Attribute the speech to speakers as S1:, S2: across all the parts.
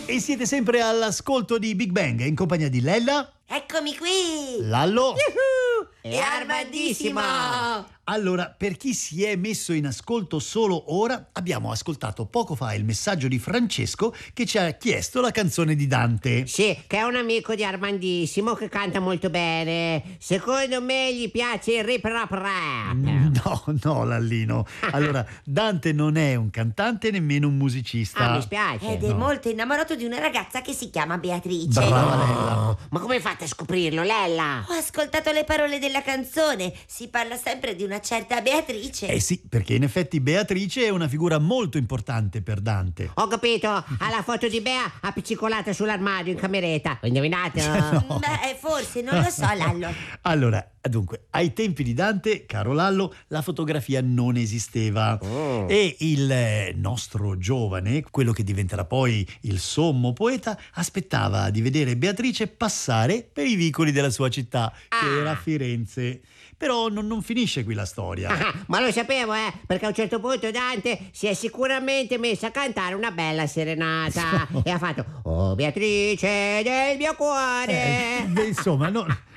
S1: E siete sempre all'ascolto di Big Bang in compagnia di Lella,
S2: Eccomi qui!
S1: Lallo.
S2: E Armandissimo!
S1: Allora, per chi si è messo in ascolto solo ora, abbiamo ascoltato poco fa il messaggio di Francesco che ci ha chiesto la canzone di Dante.
S3: Sì, che è un amico di Armandissimo che canta molto bene. Secondo me gli piace il rip rap rap.
S1: No, Lallino. Allora, Dante non è un cantante nemmeno un musicista.
S3: Mi spiace.
S2: Ed è molto innamorato di una ragazza che si chiama Beatrice.
S1: Brava Lella.
S3: Ma come fate a scoprirlo, Lella?
S2: Ho ascoltato le parole della canzone. Si parla sempre di una certa Beatrice.
S1: Eh sì, perché in effetti Beatrice è una figura molto importante per Dante.
S3: Ho capito, ha la foto di Bea appiccicolata sull'armadio in cameretta. Ho indovinato?
S2: Beh, forse, non lo so, Lallo.
S1: Allora, dunque, ai tempi di Dante, caro Lallo, la fotografia non esisteva. E il nostro giovane, quello che diventerà poi il sommo poeta, aspettava di vedere Beatrice passare per i vicoli della sua città, che era Firenze. Però non finisce qui la storia.
S3: Ma lo sapevo, perché a un certo punto Dante si è sicuramente messo a cantare una bella serenata e ha fatto "Oh Beatrice del mio cuore".
S1: Insomma,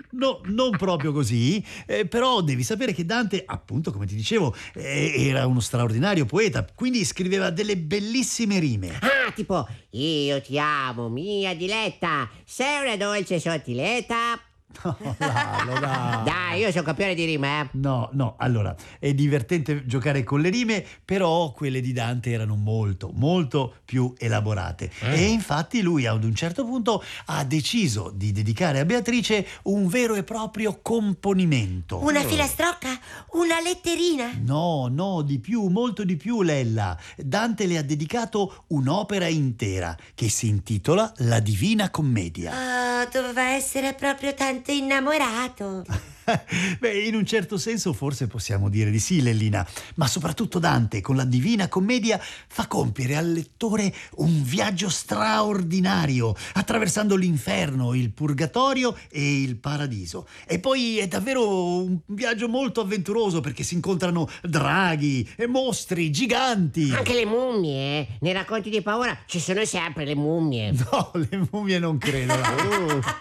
S1: non proprio così, però devi sapere che Dante, appunto, come ti dicevo, era uno straordinario poeta, quindi scriveva delle bellissime rime.
S3: Tipo "Io ti amo, mia diletta, sei una dolce sottiletta".
S1: No, Lallo, dai.
S3: Dai, io sono campione di rime,
S1: No, allora, è divertente giocare con le rime, però quelle di Dante erano molto più elaborate. E infatti lui ad un certo punto ha deciso di dedicare a Beatrice un vero e proprio componimento.
S2: Una filastrocca? Una letterina?
S1: No, di più, molto di più, Lella. Dante le ha dedicato un'opera intera che si intitola La Divina Commedia.
S2: Oh, doveva essere proprio tanto innamorato.
S1: Beh, in un certo senso forse possiamo dire di sì, Lellina, ma soprattutto Dante con la Divina Commedia fa compiere al lettore un viaggio straordinario, attraversando l'inferno, il purgatorio e il paradiso. E poi è davvero un viaggio molto avventuroso perché si incontrano draghi e mostri giganti.
S3: Anche le mummie, nei racconti di paura ci sono sempre le mummie.
S1: No, le mummie non credo.